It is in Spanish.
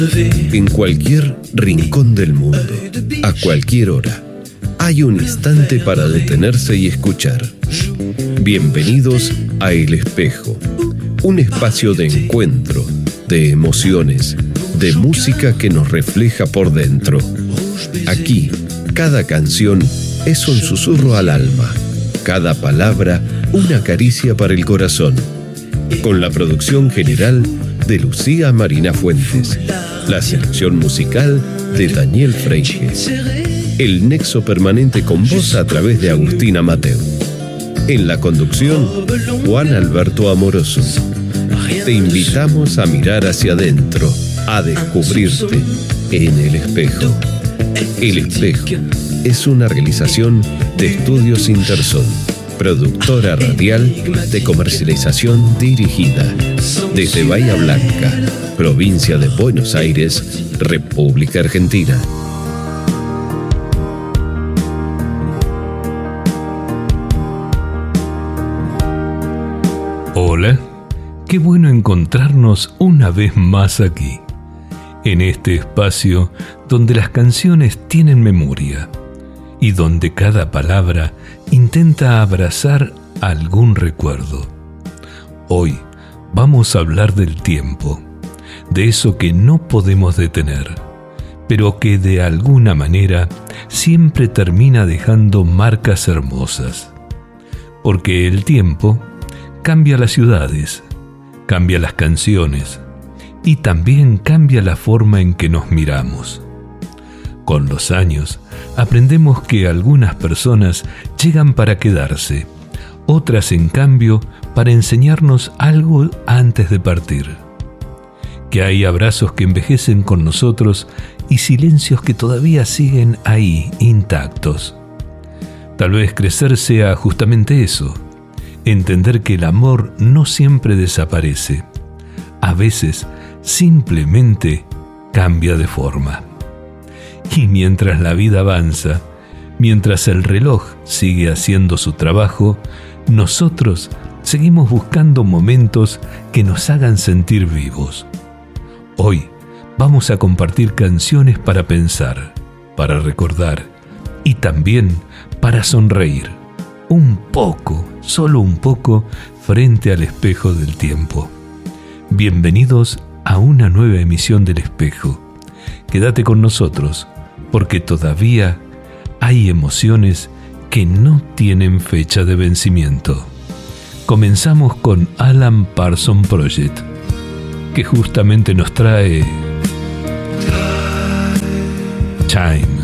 En cualquier rincón del mundo, a cualquier hora, hay un instante para detenerse y escuchar. Bienvenidos a El Espejo, un espacio de encuentro, de emociones, de música que nos refleja por dentro. Aquí, cada canción es un susurro al alma, cada palabra una caricia para el corazón. Con la producción general de Lucía Marina Fuentes, la selección musical de Daniel Freire, el nexo permanente con vos a través de Agustina Mateu. En la conducción, Juan Alberto Amoroso. Te invitamos a mirar hacia adentro, a descubrirte en El Espejo. El Espejo es una realización de Estudios Intersón, productora radial de comercialización dirigida desde Bahía Blanca, provincia de Buenos Aires, República Argentina. Hola, qué bueno encontrarnos una vez más aquí, en este espacio donde las canciones tienen memoria y donde cada palabra intenta abrazar algún recuerdo. Hoy vamos a hablar del tiempo, de eso que no podemos detener, pero que de alguna manera siempre termina dejando marcas hermosas. Porque el tiempo cambia las ciudades, cambia las canciones y también cambia la forma en que nos miramos. Con los años, aprendemos que algunas personas llegan para quedarse, otras en cambio para enseñarnos algo antes de partir. Que hay abrazos que envejecen con nosotros y silencios que todavía siguen ahí, intactos. Tal vez crecer sea justamente eso, entender que el amor no siempre desaparece, a veces simplemente cambia de forma. Y mientras la vida avanza, mientras el reloj sigue haciendo su trabajo, nosotros seguimos buscando momentos que nos hagan sentir vivos. Hoy vamos a compartir canciones para pensar, para recordar y también para sonreír. Un poco, solo un poco, frente al espejo del tiempo. Bienvenidos a una nueva emisión del Espejo. Quédate con nosotros, porque todavía hay emociones que no tienen fecha de vencimiento. Comenzamos con Alan Parsons Project, que justamente nos trae Time.